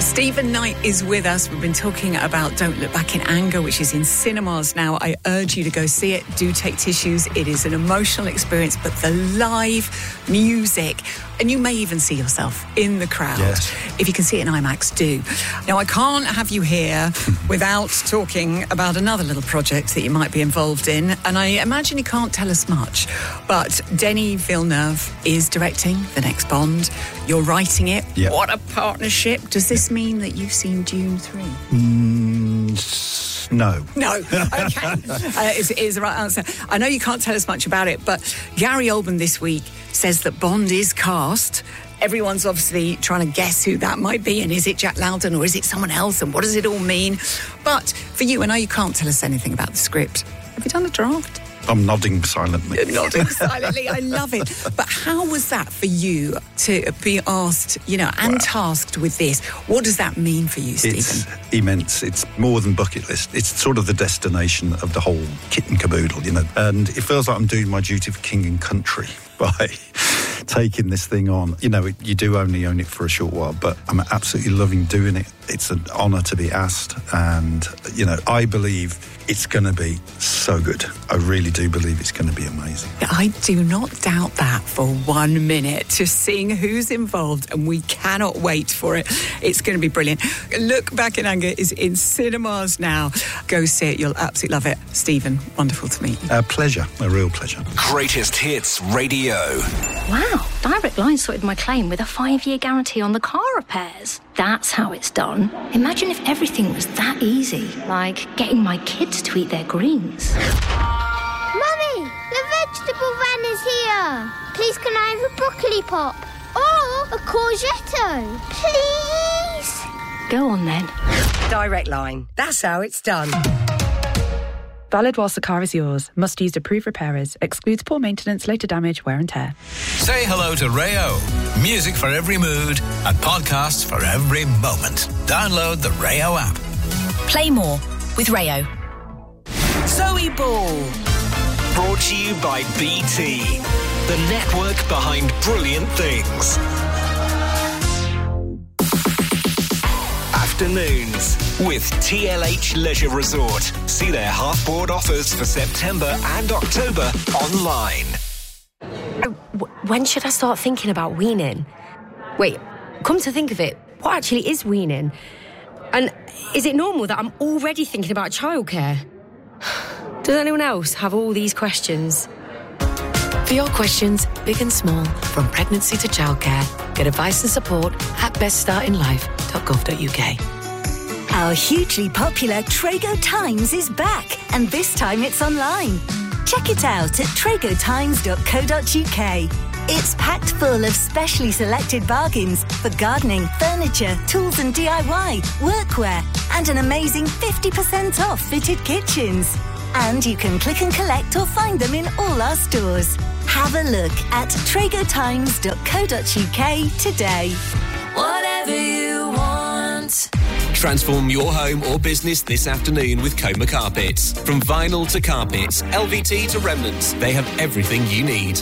Stephen Knight is with us. We've been talking about Don't Look Back in Anger, which is in cinemas now. I urge you to go see it. Do take tissues. It is an emotional experience, but the live music, and you may even see yourself in the crowd. Yes. If you can see it in IMAX, do. Now, I can't have you here without talking about another little project that you might be involved in, and I imagine you can't tell us much, but Denis Villeneuve is directing the next Bond. You're writing it. Yep. What a partnership. Does this mean that you've seen Dune 3? No. No. Okay. Is the right answer. I know you can't tell us much about it, but Gary Oldman this week says that Bond is cast. Everyone's obviously trying to guess who that might be, and is it Jack Lowden or is it someone else, and what does it all mean? But for you, I know you can't tell us anything about the script. Have you done a draft? I'm nodding silently. You're nodding silently. I love it. But how was that for you to be asked, and tasked with this? What does that mean for you, Stephen? It's immense. It's more than bucket list. It's sort of the destination of the whole kit and caboodle, And it feels like I'm doing my duty for king and country by taking this thing on. You do only own it for a short while, but I'm absolutely loving doing it. It's an honour to be asked, and, I believe it's going to be so good. I really do believe it's going to be amazing. I do not doubt that for 1 minute. Just seeing who's involved, and we cannot wait for it. It's going to be brilliant. Look Back in Anger is in cinemas now. Go see it. You'll absolutely love it. Stephen, wonderful to meet you. A pleasure. A real pleasure. Greatest Hits Radio. Wow, Direct Line sorted my claim with a 5-year guarantee on the car repairs. That's how it's done. Imagine if everything was that easy, like getting my kids to eat their greens. Mummy, the vegetable van is here. Please can I have a broccoli pop? Or a courgette? Please? Go on then. Direct Line. That's how it's done. Valid whilst the car is yours. Must use approved repairers. Excludes poor maintenance, later damage, wear and tear. Say hello to Rayo. Music for every mood and podcasts for every moment. Download the Rayo app. Play more with Rayo. Zoe Ball. Brought to you by BT, the network behind brilliant things. Afternoons with TLH Leisure Resort. See their half-board offers for September and October online. When should I start thinking about weaning? Wait, come to think of it, what actually is weaning? And is it normal that I'm already thinking about childcare? Does anyone else have all these questions? For your questions, big and small, from pregnancy to childcare, get advice and support at beststartinlife.gov.uk. Our hugely popular Trago Times is back, and this time it's online. Check it out at tragotimes.co.uk. It's packed full of specially selected bargains for gardening, furniture, tools and DIY, workwear, and an amazing 50% off fitted kitchens. And you can click and collect or find them in all our stores. Have a look at tragotimes.co.uk today. Whatever you want. Transform your home or business this afternoon with Coma Carpets. From vinyl to carpets, LVT to remnants, they have everything you need.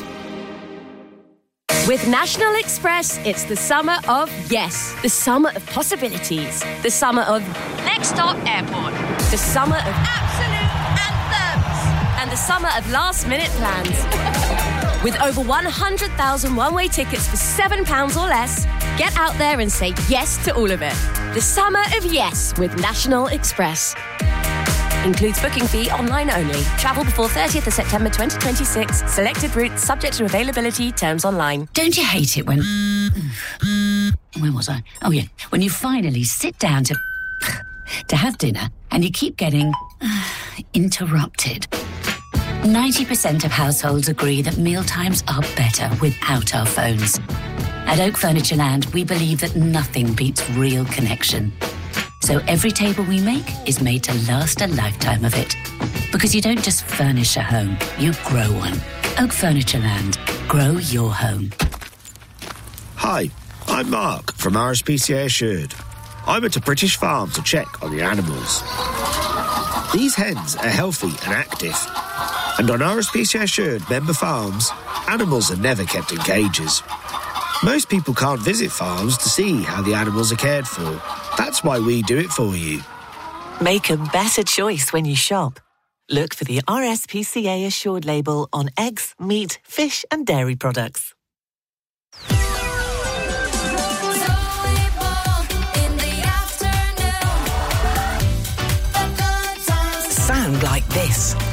With National Express, it's the summer of yes. The summer of possibilities. The summer of next stop airport. The summer of absolute anthems. And the summer of last-minute plans. With over 100,000 one-way tickets for £7 or less, get out there and say yes to all of it. The summer of yes with National Express. Includes booking fee, online only. Travel before 30th of September 2026. Selected routes subject to availability. Terms online. Don't you hate it when... Where was I? Oh, yeah. When you finally sit down to have dinner and you keep getting interrupted. 90% of households agree that mealtimes are better without our phones. At Oak Furnitureland, we believe that nothing beats real connection. So every table we make is made to last a lifetime of it. Because you don't just furnish a home, you grow one. Oak Furnitureland. Grow your home. Hi, I'm Mark from RSPCA Assured. I went to British Farm to check on the animals. These hens are healthy and active. And on RSPCA Assured member farms, animals are never kept in cages. Most people can't visit farms to see how the animals are cared for. That's why we do it for you. Make a better choice when you shop. Look for the RSPCA Assured label on eggs, meat, fish and dairy products. Sound like this.